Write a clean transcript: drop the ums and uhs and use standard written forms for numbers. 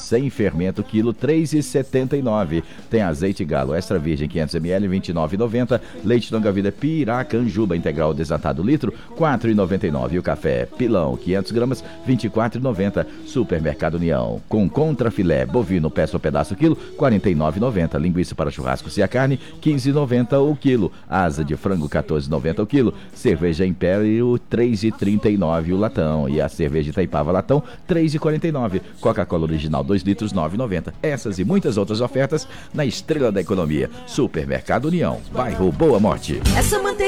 sem fermento, quilo, R$ 3,79. Tem azeite Galo extra virgem 500 ml, R$ 29,90. Leite Longa-Vida Piracanjuba integral desatado litro, R$ 4,99. E o café Pilão 500 gramas, R$ 24,90. Supermercado União, com contrafilé bovino peça ou pedaço quilo, R$ 49,90. Linguiça para churrasco se a carne, R$ 15,90 o quilo. Asa de frango, R$ 14,90 o quilo. Cerveja Império, R$ 3,39 o latão. E a cerveja Itaipava latão, R$ 3,49. Coca-Cola original 2 litros, R$ 9,90. Essas e muitas outras ofertas na Estrela da Economia. Supermercado União, bairro Boa Morte. Essa